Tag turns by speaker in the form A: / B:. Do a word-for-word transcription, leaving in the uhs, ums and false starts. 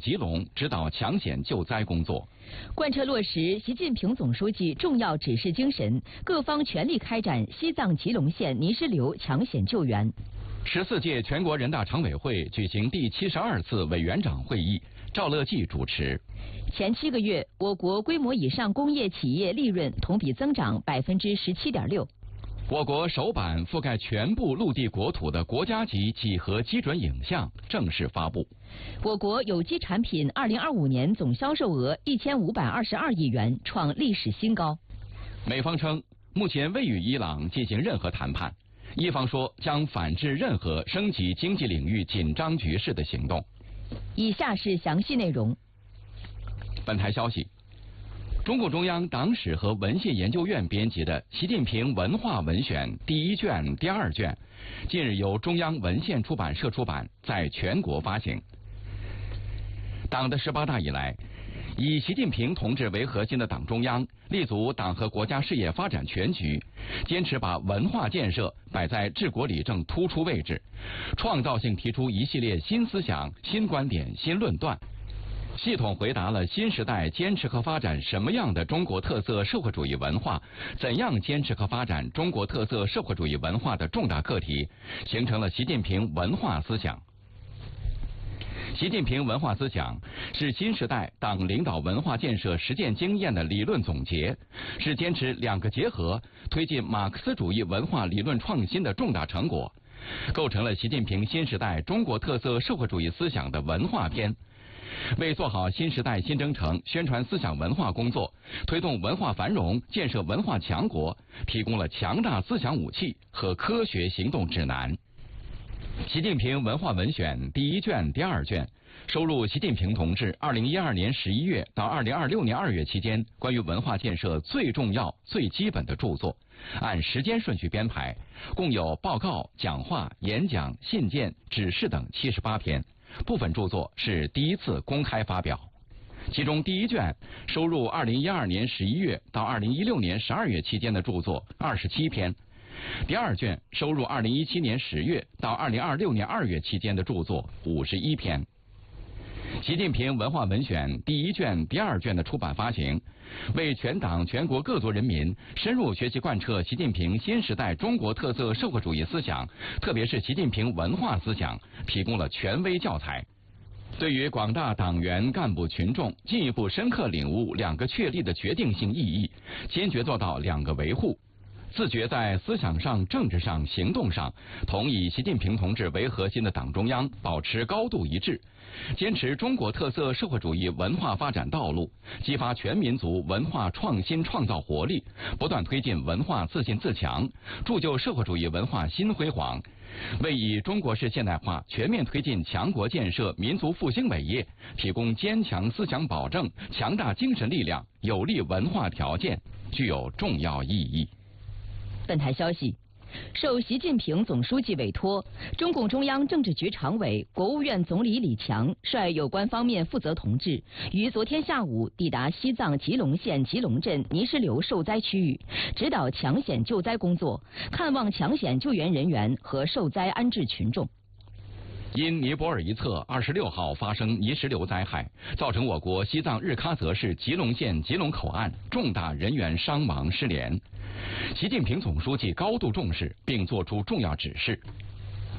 A: 吉隆，指导抢险救灾工作。
B: 贯彻落实习近平总书记重要指示精神，各方全力开展西藏吉隆县泥石流抢险救援。
A: 十四届全国人大常委会举行第七十二次委员长会议，赵乐际主持。
B: 前七个月，我国规模以上工业企业利润同比增长百分之十七点六。
A: 我国首版覆盖全部陆地国土的国家级几何基准影像正式发布。
B: 我国有机产品二零二五年总销售额一千五百二十二亿元，创历史新高。
A: 美方称，目前未与伊朗进行任何谈判，伊方说将反制任何升级经济领域紧张局势的行动。
B: 以下是详细内容。
A: 本台消息。中共中央党史和文献研究院编辑的《习近平文化文选》第一卷、第二卷，近日由中央文献出版社出版，在全国发行。党的十八大以来，以习近平同志为核心的党中央立足党和国家事业发展全局，坚持把文化建设摆在治国理政突出位置，创造性提出一系列新思想、新观点、新论断，系统回答了新时代坚持和发展什么样的中国特色社会主义文化，怎样坚持和发展中国特色社会主义文化的重大课题，形成了习近平文化思想。习近平文化思想是新时代党领导文化建设实践经验的理论总结，是坚持两个结合，推进马克思主义文化理论创新的重大成果，构成了习近平新时代中国特色社会主义思想的文化篇。为做好新时代新征程宣传思想文化工作，推动文化繁荣、建设文化强国，提供了强大思想武器和科学行动指南。习近平文化文选第一卷、第二卷收录习近平同志二零一二年十一月到二零二六年二月期间关于文化建设最重要、最基本的著作，按时间顺序编排，共有报告、讲话、演讲、信件、指示等七十八篇。部分著作是第一次公开发表，其中第一卷收录二零一二年十一月到二零一六年十二月期间的著作二十七篇，第二卷收录二零一七年十月到二零二六年二月期间的著作五十一篇。习近平文化文选第一卷、第二卷的出版发行，为全党全国各族人民深入学习贯彻习近平新时代中国特色社会主义思想，特别是习近平文化思想，提供了权威教材。对于广大党员干部群众进一步深刻领悟两个确立的决定性意义，坚决做到两个维护，自觉在思想上、政治上、行动上同以习近平同志为核心的党中央保持高度一致，坚持中国特色社会主义文化发展道路，激发全民族文化创新创造活力，不断推进文化自信自强，铸就社会主义文化新辉煌，为以中国式现代化全面推进强国建设、民族复兴伟业提供坚强思想保证、强大精神力量、有利文化条件，具有重要意义。
B: 本台消息，受习近平总书记委托，中共中央政治局常委、国务院总理李强率有关方面负责同志于昨天下午抵达西藏吉隆县吉隆镇泥石流受灾区域，指导抢险救灾工作，看望抢险救援人员和受灾安置群众。
A: 因尼泊尔一侧二十六号发生泥石流灾害，造成我国西藏日喀则市吉隆县吉隆口岸重大人员伤亡失联。习近平总书记高度重视并作出重要指示，